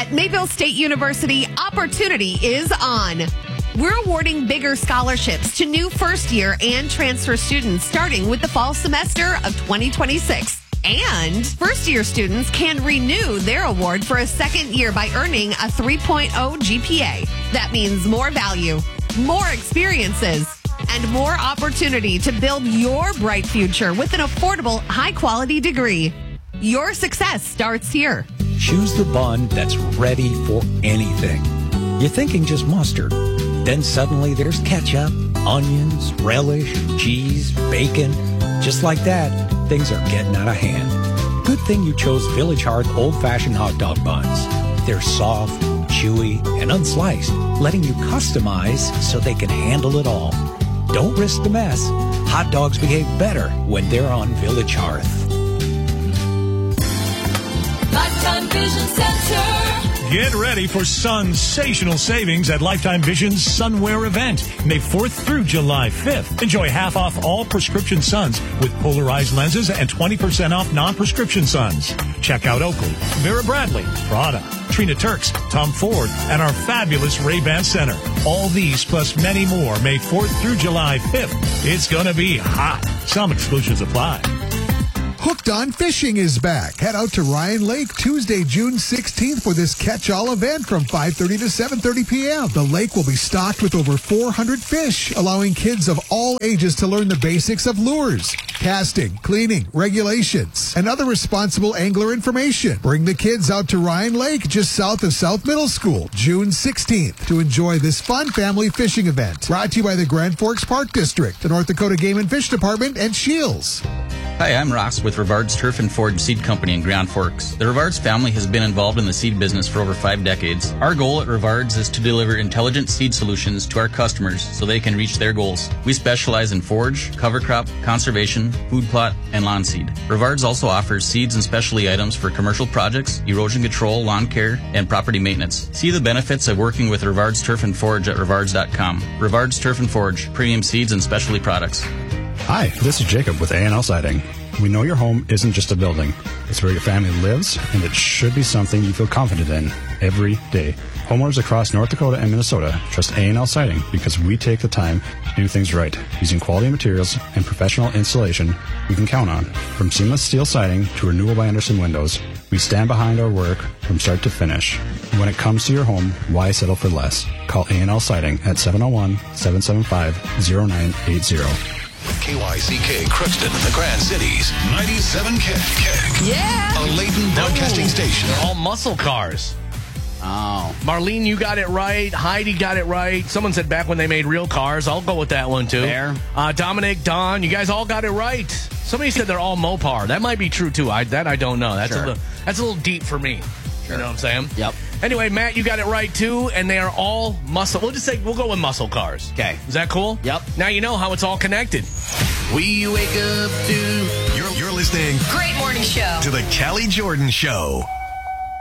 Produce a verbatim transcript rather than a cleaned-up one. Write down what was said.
At Mayville State University, opportunity is on. We're awarding bigger scholarships to new first-year and transfer students starting with the fall semester of twenty twenty-six. And first-year students can renew their award for a second year by earning a three point oh G P A. That means more value, more experiences, and more opportunity to build your bright future with an affordable, high-quality degree. Your success starts here. Choose the bun that's ready for anything. You're thinking just mustard. Then suddenly there's ketchup, onions, relish, cheese, bacon. Just like that, things are getting out of hand. Good thing you chose Village Hearth old-fashioned hot dog buns. They're soft, chewy, and unsliced, letting you customize so they can handle it all. Don't risk the mess. Hot dogs behave better when they're on Village Hearth. Lifetime Vision Center. Get ready for sensational savings at Lifetime Vision's Sunwear event, May fourth through July fifth. Enjoy half off all prescription suns with polarized lenses and twenty percent off non-prescription suns. Check out Oakley, Vera Bradley, Prada, Trina Turks, Tom Ford, and our fabulous Ray-Ban Center. All these plus many more May fourth through July fifth. It's going to be hot. Some exclusions apply. Hooked on Fishing is back. Head out to Ryan Lake Tuesday, June sixteenth for this catch-all event from five thirty to seven thirty p.m. The lake will be stocked with over four hundred fish, allowing kids of all ages to learn the basics of lures, casting, cleaning, regulations, and other responsible angler information. Bring the kids out to Ryan Lake, just south of South Middle School, June sixteenth, to enjoy this fun family fishing event. Brought to you by the Grand Forks Park District, the North Dakota Game and Fish Department, and Shields. Hi, I'm Ross with Rivard's Turf and Forge Seed Company in Grand Forks. The Rivard's family has been involved in the seed business for over five decades. Our goal at Rivard's is to deliver intelligent seed solutions to our customers so they can reach their goals. We specialize in forage, cover crop, conservation, food plot, and lawn seed. Rivard's also offers seeds and specialty items for commercial projects, erosion control, lawn care, and property maintenance. See the benefits of working with Rivard's Turf and Forge at rivards dot com. Rivard's Turf and Forge, premium seeds and specialty products. Hi, this is Jacob with A and L Siding. We know your home isn't just a building. It's where your family lives, and it should be something you feel confident in every day. Homeowners across North Dakota and Minnesota trust A and L Siding because we take the time to do things right, using quality materials and professional installation you can count on. From seamless steel siding to renewal by Andersen windows, we stand behind our work from start to finish. When it comes to your home, why settle for less? Call A and L Siding at seven oh one, seven seven five, oh nine eight oh. K Y C K Crookston and the Grand Cities, ninety-seven K K. Yeah. A Layton broadcasting no. station. They're all muscle cars. Oh. Marlene, you got it right. Heidi got it right. Someone said back when they made real cars. I'll go with that one, too. Fair. Uh, Dominic, Don, you guys all got it right. Somebody said they're all Mopar. That might be true, too. I, that I don't know. That's, sure. a little, that's a little deep for me. Sure. You know what I'm saying? Yep. Anyway, Matt, you got it right, too, and they are all muscle. We'll just say, we'll go with muscle cars. Okay. Is that cool? Yep. Now you know how it's all connected. We wake up to... You're, you're listening... Great morning show. ...to the Callie Jordan Show.